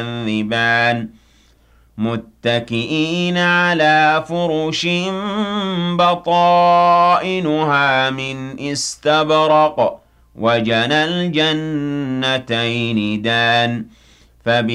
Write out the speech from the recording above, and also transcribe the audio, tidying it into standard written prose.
تكذبان متكئين على فرش بطائنها من استبرق وجنى الجنتين دان